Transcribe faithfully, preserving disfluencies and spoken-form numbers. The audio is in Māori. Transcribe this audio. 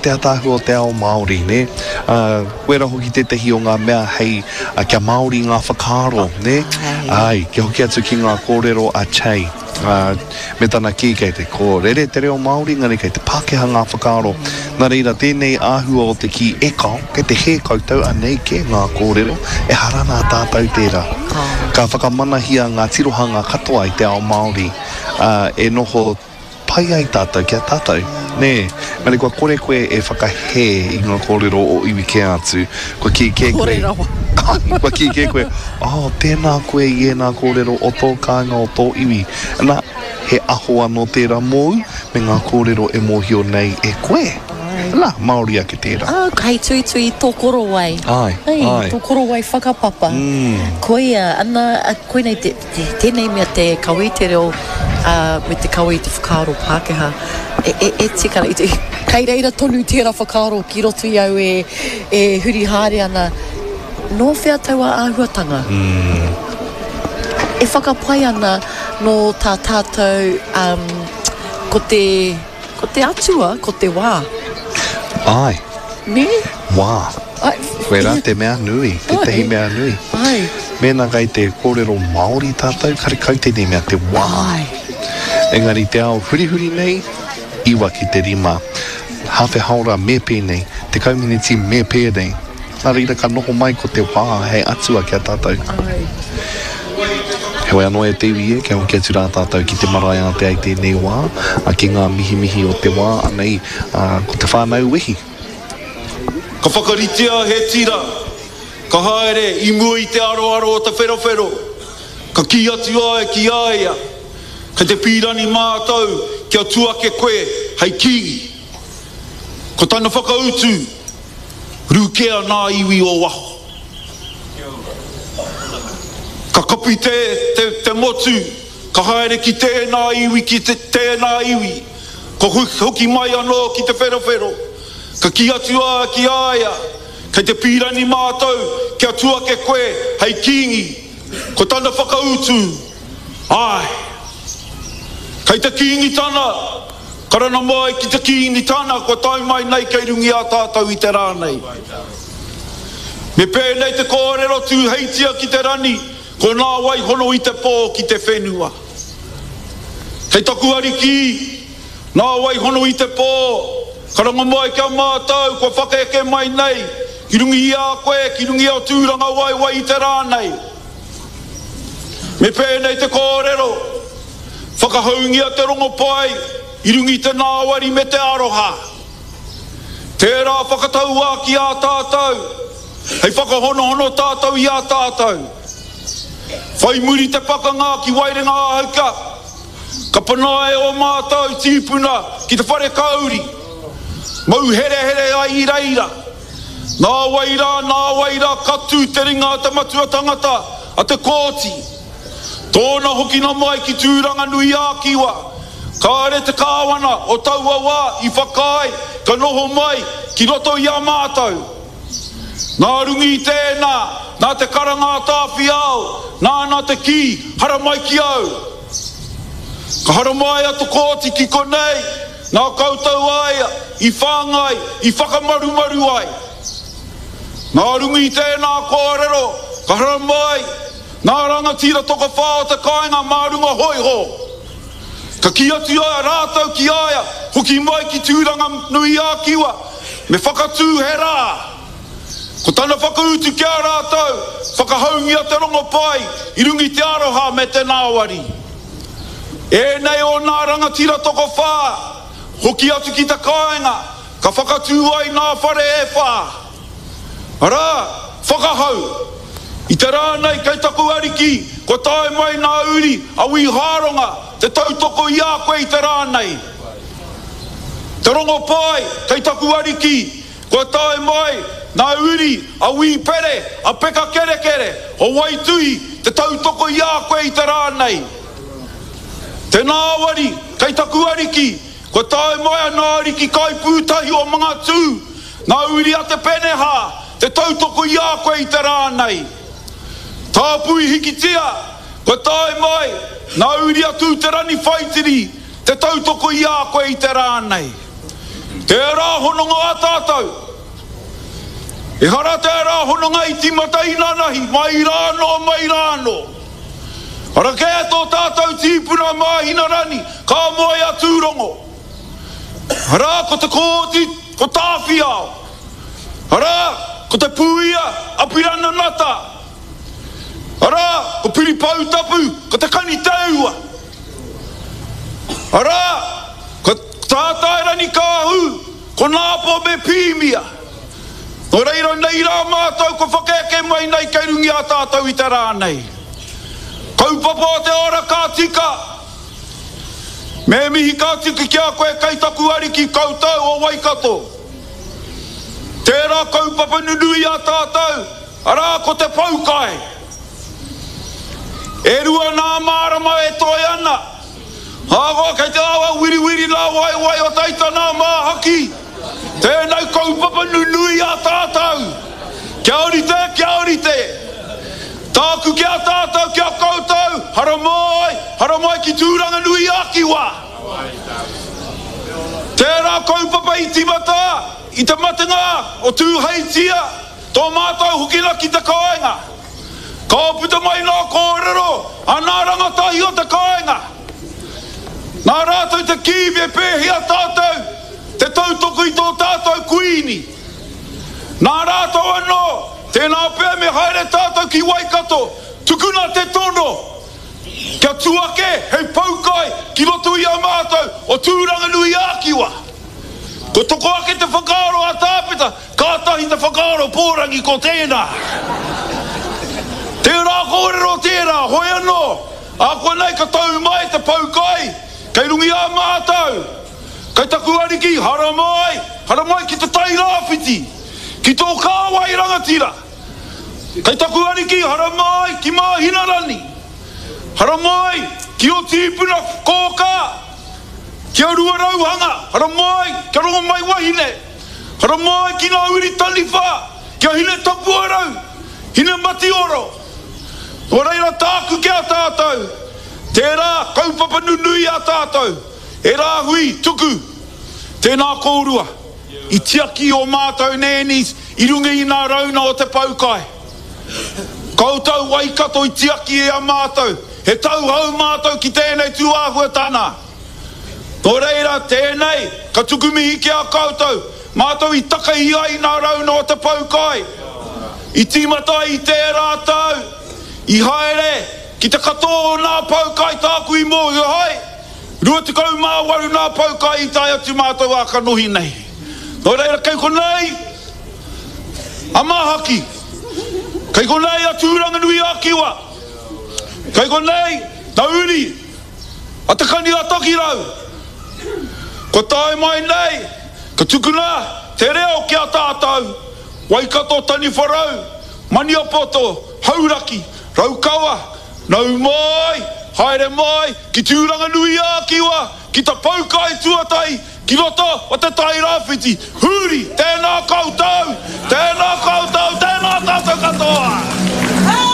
te atahu o te ao Māori, ne? Uh, Wera hoki te tehi o ngā mea hei uh, kia Māori ngā whakaaro, ne? Ai, kia hoki atu ki ngā kōrero a Chai. Uh, me tana ki kei te ko rere te reo Māori, ngari kei te Pākehā ngā whakaaro. Nā reira, tēnei āhua o te ki e kao, ke te he koutou anei ke ngā kōrero, e harana tātou tērā. Ka whakamanahia ngā tirohanga katoa i te ao Māori, uh, e noho pai ai tātou kia tātou. Ne, mani kua kore koe e whakahe i ngā kōrero o iwi ke atu. Kua ki ke koe... Kua ki ke koe, oh, tēnā koe i e nā kōrero o tō kāinga o tō iwi. Nā, he aho anō tērā mōu, me ngā kōrero e mōhio nei e koe. Nā, Māori ake tērā. Ah, kai tui tui tō koro wai. Ai, ai. ai. Tō koro wai whakapapa. Mm. Koia, ana, koe nei te, te, tēnei mea te kaui te reo, uh, me te kaui te whakaaro Pākehā. E, e, e tikana, e, kai reira tonu tērā whakaaro ki roto i au e, e huri haere ana. No whea taua āhuatanga. Mm. E whakapai ana no tā tātou um, ko te, ko te atua, ko te wā. Ai. Ne? Wā. Ai. Wera, te mea nui, te tehi mea nui. Ai. Mēnā kai te kōrero Māori tātou, kare kau tēnei mea te wā. Ai. Engari te ao hurihuri nei, iwa ki te rima. Hawhe haora me pē nei, te community me pē nei. Nā reira ka noho mai ko te wā, hei atua kia tātou. Ai. Heoi anō e te iwi e, kia hoki atu rā tātou ki te marae a te ai tēnei wā, a ki ngā mihi mihi o te wā, anei, uh, ko te whānau wehi. Ka whakaritea he tira, ka haere i mua i te aroaro o te wherowhero, ka ki atu ai ki aia, ka te pīrani mātou kia tuake koe hei kingi. Ko tāna whakautu, rūkea nā iwi o waho. Ka kapi te, te, te motu, ka haere ki tēnā iwi, ki te, tēnā iwi. Ko hoki mai anō ki te wherowhero. Ka ki atu a ki aia, kei te pīrani mātou, kia tuake koe, hei kingi. Ko tāna whakautu, ai. Kei te kingi tana, karana mai ki te kingi tana, ko tai mai nei kei rungi a tātou i te rānei. Me pēnei te kōrero tū heitia ki te rani, ko nā wai hono i te pō ki te whenua. Kei taku ariki, nā wai hono i te pō, karanga mai kia mātou, ko whakaeke mai nei, ki rungi i a koe, ki rungi a tūranga wai wai i te rānei. Me pēnei te kōrero, whakahaungia te rongo pai, i rungi te nāwari me te aroha. Tērā whakatau a ki a tātou, hei whakahono-hono tātou i a tātou. Whai muri te pakanga ki wairenga ahauka, ka panae o mātou tīpuna ki te whare kauri. Mau here here ai i reira. Nā waira, nā waira, katu te ringa te matua tangata a te kōti. Tōna hoki na mai ki tūranga nui a kiwa. Kāre te kāwana o taua wā i whakai, ka noho mai ki roto i a mātou. Nā rungi tēnā, nā te karanga tāwhi au, nā nā te ki, hara mai ki au. Ka hara mai atu kōti ki konei, nā koutou aia, i whāngai, i whakamarumaru ai. Nā rungi tēnā kōrero, ka hara mai, nā rangatira toka whāo te kāinga mārunga hoiho. Ka ki atu aia, rātau ki aia, hoki mai ki tūranga nui a kiwa, me whakatū he rā. Ko tāna whakautu kia rātou, whakahaungia te rongo pai, i rungi te aroha me te nāwari. E nei o nā rangatira toko whā, hoki atu ki te kāinga, ka whakatū ai nā whare e whā. Arā, whakahau, i te rānei kei taku ariki, ko tae mai nā uri, a ui hāronga, te tautoko i a koe i te rānei. Te rongo pai, kei taku ariki, ko tae mai, nā uri, a ui pere, a peka kere kere, o waitui, te tautoko i a koe i te rānei. Te nāwari, kei taku ariki, ko tae mai a nā ariki kai pūtahi o mga tū, nā uri a te peneha, te tautoko i a koe i te rānei. Tāpui hikitia, ko tae mai, nā uri a tū te rani whaitiri, te tautoko i a koe i te rānei. Tērā hononga a tātou. E hara tērā hononga i timata i nanahi, mai rāno, mai rāno. Hara kea tō tātou tīpuna māhina rani, ka moe a tūrongo. Hara ko te kōti, ko tāwhi ao. Hara ko te puia, apirana nata. Hara ko piri pau tapu, ko te kani taua. Hara ko tātai rani kāhu, ko nāpo me pīmia. O reira nei rā mātou, ko whakeke mai nei kei rungi a tātou i te rānei. Kaupapa o te ora kā tika. Me mihi kā tika kia koe kei taku ariki koutou o Waikato. Tērā kaupapa nunui a tātou, arā ko te paukai. E rua nā mārama e toi ana. Hāgoa kei te awa wiri wiri la wai wai o taita nā māhaki. Tēnei kaupapa nunui a tātou. Kia orite, kia orite. Tāku kia tātou, kia koutou. Hara mai, hara mai ki tūranga nui a kiwa. Tērā kaupapa i timata, i te matenga o tūheitia. Tō mātou hukina ki te kāinga. Ka puta mai nā kōrero, a nā rangatahi o te kāinga. Nā rātou te kīmi e pēhi a tātou, te tautoko i tō tātou kuini. Nā rātou anō, tēnā pēr me haere tātou ki Waikato, tukuna te tono. Kia tuake, hei paukai, ki roto i a mātou, o tūranga nui ākiwa. Ko toko ake te whakaaro a tāpeta, kātahi te whakaaro pōrangi ko tēnā. Tērā kōrero tērā, hoi anō, a koe nei ka tau mai te paukai, kei rungi a mātou. Kei taku ariki, hara mai, hara mai ki te tai rāwhiti, ki tō kāwai rangatira. Kei taku ariki, hara mai ki māhina rani. Hara mai ki o tīpuna kōka, ki a rua rauhanga. Hara mai ki a rongo mai wahine. Hara mai ki nā uri taliwha, ki a hine tapu arau, hine mati oro. O reira tāku ki a tātou, tērā kaupapa nunui a tātou. E rā hui, tuku, tēnā kōrua, i tiaki o mātou nēnis, i rungi i nā rauna o te paukai. Koutou Waikato i tiaki e a mātou, he tau hau mātou ki tēnei tuāhua tāna. Tō reira, tēnei, ka tuku mihi ki a koutou, mātou i taka i ai nā rauna o te paukai. I timata i tērā tau, i haere, ki te katoa nā paukai tāku i mōhio hai. Rua te kau mā waru nā paukai i tai atu mātou a ka nohi nei. Nō reira, kei konei, a māhaki. Kei konei a tūranga nui a kiwa. Kei konei, na uri, a te kani a toki rau. Ko tai mai nei, ka tukuna, te reo ki a tātou. Waikato tani wharau, Maniapoto, Hauraki, Raukawa, nau mai, haere mai, ki tūranga nui a kiwa, ki ta paukai tuatai, ki roto o te tai rāwhiti. Huri, tēnā koutou, tēnā koutou, tēnā tātou katoa.